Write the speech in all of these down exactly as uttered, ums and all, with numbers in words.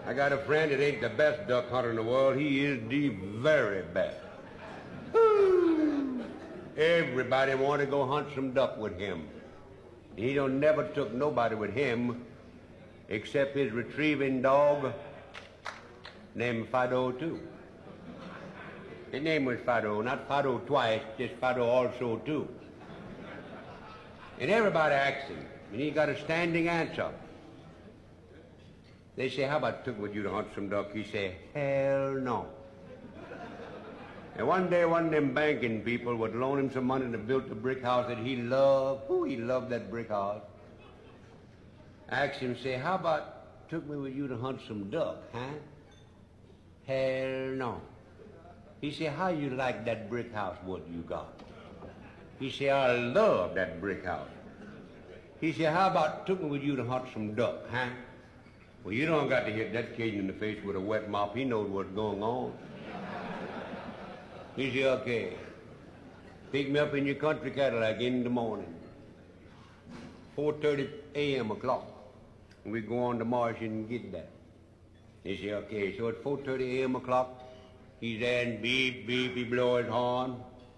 I got a friend that ain't the best duck hunter in the world. He is the very best. Woo! Everybody want to go hunt some duck with him. He don't never took nobody with him except his retrieving dog named Fido too. His name was Fido, not Fido twice, just Fido also too. And everybody asks him, and he got a standing answer. They say, how about took with you to hunt some duck? He say, hell no. And one day, one of them banking people would loan him some money to build a brick house that he loved. Oh, he loved that brick house. Asked him, say, how about took me with you to hunt some duck, huh? Hell no. He said, how you like that brick house, what you got? He said, I love that brick house. He said, how about took me with you to hunt some duck, huh? Well, you don't got to hit that Cajun in the face with a wet mop. He knows what's going on. He said, okay. Pick me up in your country Cadillac in the morning. four thirty a m o'clock. And we go on to Marsh and get that. He said, okay. So at four thirty a m o'clock, he's there and beep, beep, he blow his horn.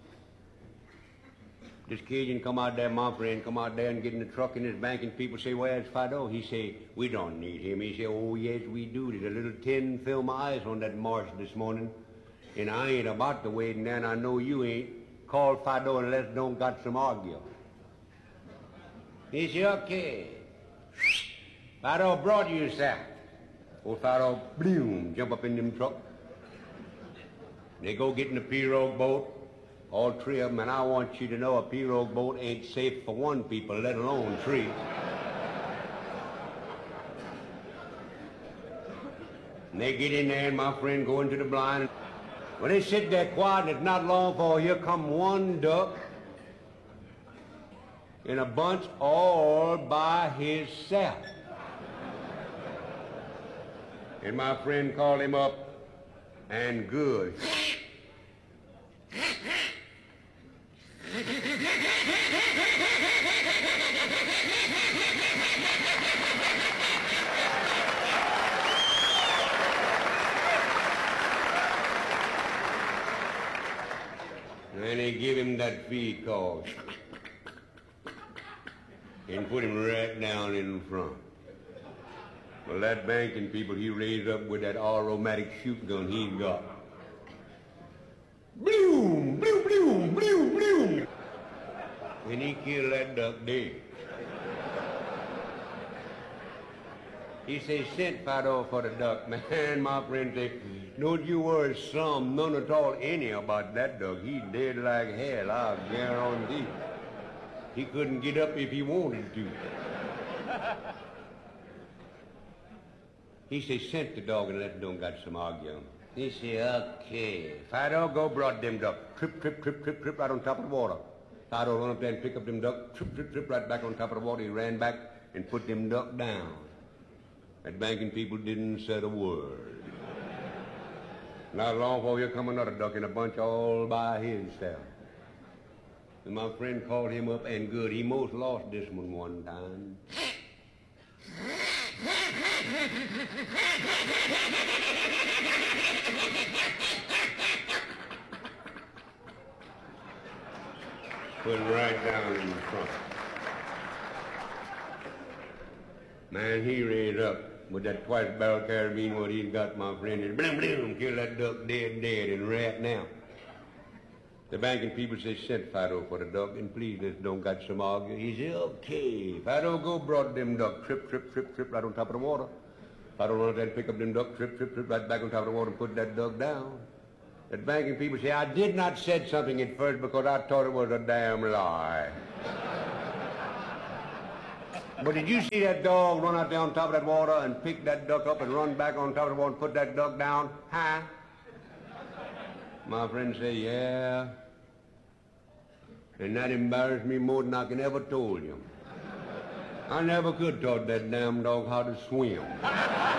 This Cajun come out there, my friend, come out there and get in the truck in his bank, and people say, where's Fido? He say, we don't need him. He say, oh, yes, we do. There's a little tin film of ice on that marsh this morning, and I ain't about to wait, and then I know you ain't. Call Fido and let's don't got some argue. He say, okay. Fido brought you, sir. Old Fido, bloom, jump up in them truck. They go get in the pirogue boat. All three of them, and I want you to know a pirogue boat ain't safe for one people, let alone three. And they get in there, and my friend go into the blind. When they sit there quiet, and it's not long for here come one duck in a bunch all by himself. And my friend called him up, and good. And they give him that feed call and put him right down in front. Well, that banking people he raised up with that automatic shoot gun he's got. Bloom, bloom, bloom, bloom, bloom. And he killed that duck dead. He say, sent Fido for the duck. Man, my friend say, don't you worry some, none at all, any about that duck. He's dead like hell, I'll guarantee. He couldn't get up if he wanted to. He say, sent the dog and let them got some arguing. He say, okay. Fido go brought them duck. Trip, trip, trip, trip, trip right on top of the water. Fido run up there and pick up them duck. Trip, trip, trip right back on top of the water. He ran back and put them duck down. That banking people didn't say a word. Not long before here come another duck in a bunch all by himself. And my friend called him up, and good, he most lost this one one time. Put him right down in the front. Man, he raised up with that twice-barrel carabine what he's got, my friend, and blim, blim, kill that duck dead, dead, and rat now. The banking people say, sent Fido for the duck, and please, let's don't got some argue. He said, okay. Fido go brought them duck, trip, trip, trip, trip, right on top of the water. Fido run up there and pick up them duck, trip, trip, trip, right back on top of the water and put that duck down. That banking people say, I did not said something at first because I thought it was a damn lie. But did you see that dog run out there on top of that water and pick that duck up and run back on top of the water and put that duck down? Huh? My friend say, yeah. And that embarrassed me more than I can ever told you. I never could taught that damn dog how to swim.